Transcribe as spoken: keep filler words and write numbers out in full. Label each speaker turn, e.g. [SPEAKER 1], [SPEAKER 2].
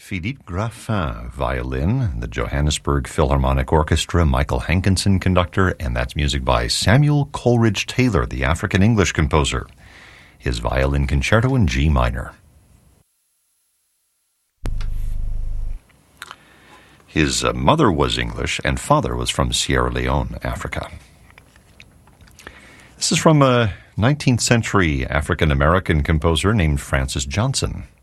[SPEAKER 1] Philippe Graffin, violin, the Johannesburg Philharmonic Orchestra, Michael Hankinson, conductor, and that's music by Samuel Coleridge Taylor, the African-English composer. His violin concerto in G minor. His uh, mother was English and father was from Sierra Leone, Africa. This is from a nineteenth century African-American composer named Francis Johnson.